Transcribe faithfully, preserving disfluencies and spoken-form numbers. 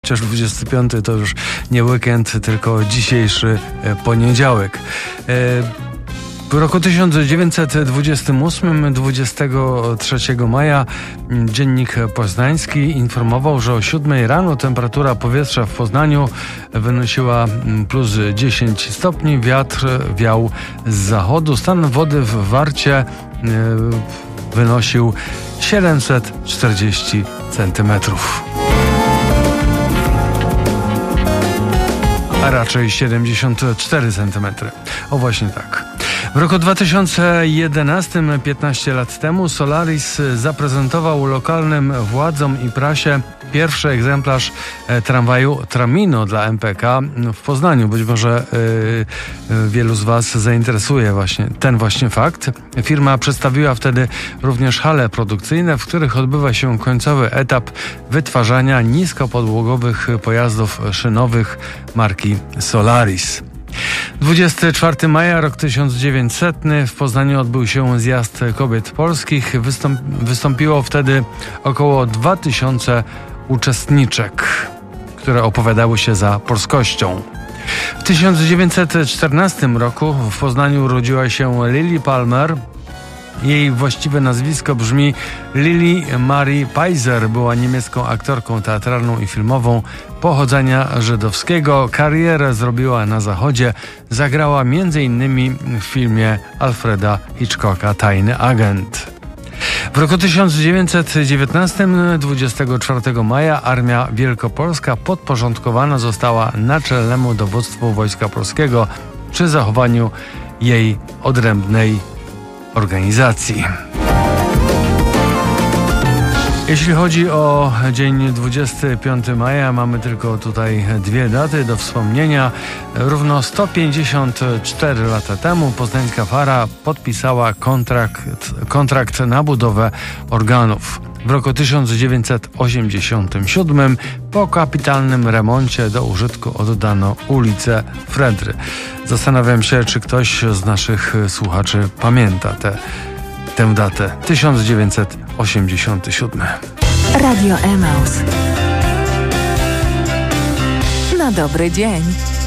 chociaż dwudziesty piąty to już nie weekend, tylko dzisiejszy poniedziałek. W roku tysiąc dziewięćset dwudziestym ósmym, dwudziestego trzeciego maja, Dziennik Poznański informował, że o siódmej rano temperatura powietrza w Poznaniu wynosiła plus dziesięć stopni, wiatr wiał z zachodu, stan wody w Warcie wynosił siedemset czterdzieści centymetrów. A raczej siedemdziesiąt cztery centymetry. O właśnie tak. W roku dwa tysiące jedenastym, piętnaście lat temu, Solaris zaprezentował lokalnym władzom i prasie pierwszy egzemplarz tramwaju Tramino dla M P K w Poznaniu. Być może yy, wielu z Was zainteresuje właśnie ten właśnie fakt. Firma przedstawiła wtedy również hale produkcyjne, w których odbywa się końcowy etap wytwarzania niskopodłogowych pojazdów szynowych marki Solaris. dwudziestego czwartego maja, rok tysiąc dziewięćsetny, w Poznaniu odbył się Zjazd Kobiet Polskich. Wystąp- wystąpiło wtedy około dwa tysiące uczestniczek, które opowiadały się za polskością. W tysiąc dziewięćset czternastym roku w Poznaniu urodziła się Lili Palmer. Jej właściwe nazwisko brzmi Lili Marie Peiser. Była niemiecką aktorką teatralną i filmową pochodzenia żydowskiego. Karierę zrobiła na Zachodzie. Zagrała między innymi w filmie Alfreda Hitchcocka Tajny agent. W roku tysiąc dziewięćset dziewiętnastym, dwudziestego czwartego maja, Armia Wielkopolska podporządkowana została naczelnemu dowództwu Wojska Polskiego przy zachowaniu jej odrębnej organizacji. Jeśli chodzi o dzień dwudziestego piątego maja, mamy tylko tutaj dwie daty do wspomnienia. Równo sto pięćdziesiąt cztery lata temu poznańska Fara podpisała kontrakt, kontrakt na budowę organów. W roku tysiąc dziewięćset osiemdziesiątym siódmym po kapitalnym remoncie do użytku oddano ulicę Fredry. Zastanawiam się, czy ktoś z naszych słuchaczy pamięta tę, tę datę. tysiąc dziewięćset osiemdziesiąty siódmy. Radio Emaus. Na dobry dzień.